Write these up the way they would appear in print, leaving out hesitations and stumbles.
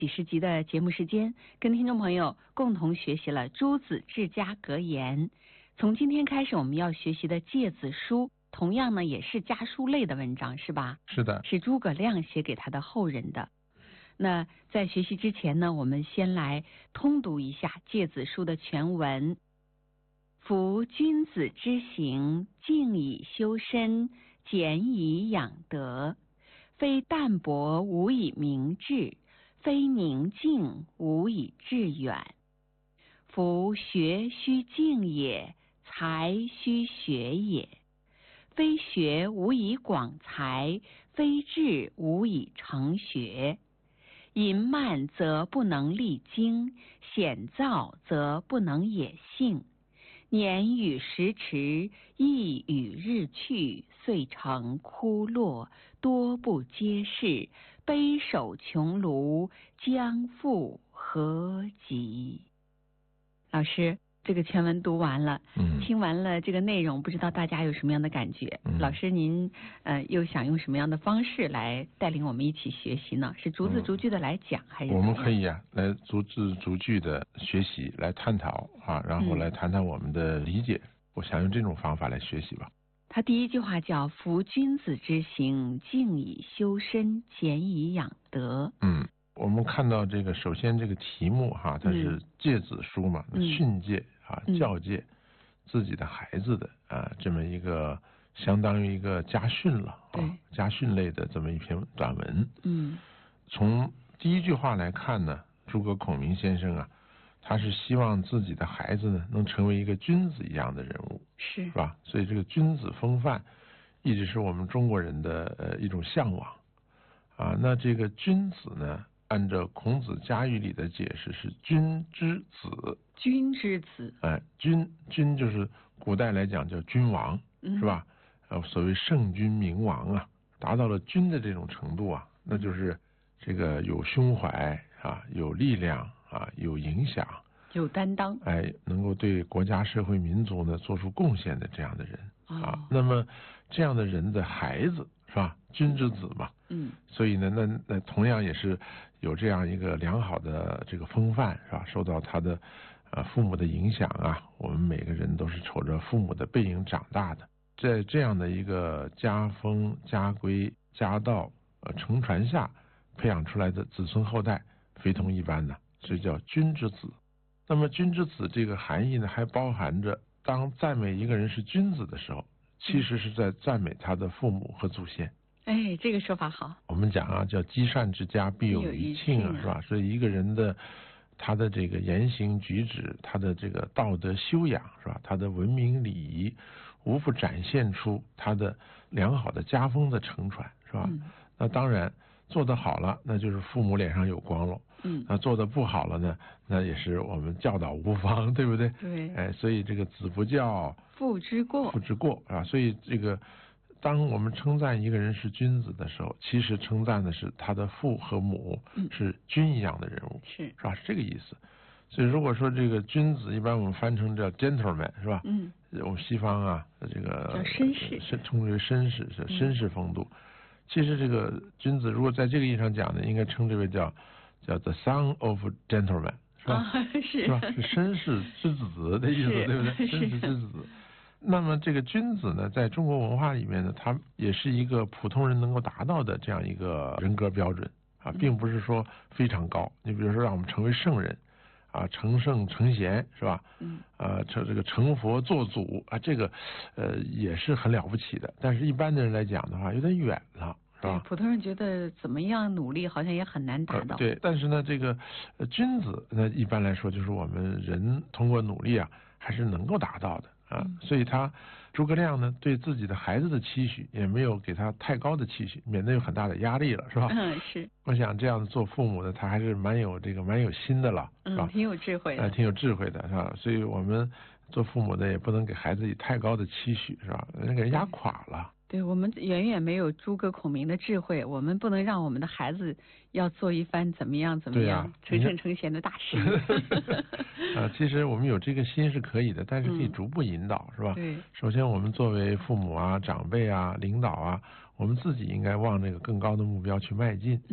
几十集的节目时间，跟听众朋友共同学习了诸子治家格言。从今天开始，我们要学习的诫子书，同样呢也是家书类的文章，是吧？ 是的， 是诸葛亮写给他的后人的。那在学习之前呢，我们先来通读一下诫子书的全文。夫君子之行，静以修身，俭以养德。非淡泊无以明志，非宁静无以致远。夫学须静也，才须学也。非学无以广才，非志无以成学。淫慢则不能励精，险躁则不能野性。年与时驰，意与日去，遂成枯落，多不接世，悲守穷庐，将复何及？老师，这个全文读完了，听完了这个内容，不知道大家有什么样的感觉？老师您又想用什么样的方式来带领我们一起学习呢？是逐字逐句的来讲，还是我们可以来逐字逐句的学习，来探讨然后来谈谈我们的理解。我想用这种方法来学习吧。 他第一句话叫夫君子之行，静以修身，俭以养德。 我们看到这个，首先这个题目它是诫子书嘛，训诫教诫自己的孩子的这么一个相当于一个家训了家训类的这么一篇短文。从第一句话来看呢，诸葛孔明先生他是希望自己的孩子呢能成为一个君子一样的人物，是吧？所以这个君子风范一直是我们中国人的一种向往那这个君子呢，按照孔子家语里的解释是君之子。君之子，君就是古代来讲叫君王，是吧？所谓圣君明王达到了君的这种程度那就是这个有胸怀有力量有影响，有担当，能够对国家社会民族呢做出贡献的这样的人那么这样的人的孩子是吧？君之子嘛，所以呢，那同样也是有这样一个良好的这个风范是吧？受到他的父母的影响我们每个人都是瞅着父母的背影长大的，在这样的一个家风家规家道承传下培养出来的子孙后代非同一般所以叫君之子。那么君之子这个含义呢，还包含着当赞美一个人是君子的时候，其实是在赞美他的父母和祖先。 这个说法好。我们讲叫积善之家必有余庆是吧？所以一个人的他的这个言行举止，他的这个道德修养是吧？他的文明礼仪，无不展现出他的良好的家风的承传是吧？那当然做得好了，那就是父母脸上有光了。那做得不好了呢，那也是我们教导无方，对不对？对。所以这个子不教，父之过所以这个当我们称赞一个人是君子的时候，其实称赞的是他的父和母是君一样的人物，是吧？是这个意思。所以如果说这个君子，一般我们翻成叫 gentleman 是吧？我们西方这个叫绅士，称之为绅士，是绅士风度。其实这个君子如果在这个意义上讲呢，应该称之为叫 the son of gentleman 是吧？是吧？是绅士之子的意思，对不对？绅士之子。那么这个君子呢，在中国文化里面呢，他也是一个普通人能够达到的这样一个人格标准并不是说非常高。你比如说让我们成为圣人成圣成贤是吧？这个成佛做祖这个也是很了不起的。但是一般的人来讲的话，有点远了。对， 普通人觉得怎么样努力好像也很难达到。 对，但是呢，这个君子那一般来说就是我们人通过努力还是能够达到的所以诸葛亮呢对自己的孩子的期许也没有给他太高的期许，免得有很大的压力了，是吧？ 是。 我想这样做父母的他还是蛮有心的了，是吧？ 挺有智慧的， 挺有智慧的，是吧？所以我们做父母的也不能给孩子以太高的期许，是吧？给人压垮了。 对，我们远远没有诸葛孔明的智慧，我们不能让我们的孩子要做一番怎么样成圣成贤的大事。 其实我们有这个心是可以的，但是可以逐步引导，是吧？对。首先我们作为父母长辈领导我们自己应该往这个更高的目标去迈进。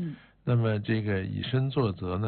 那么这个以身作则呢？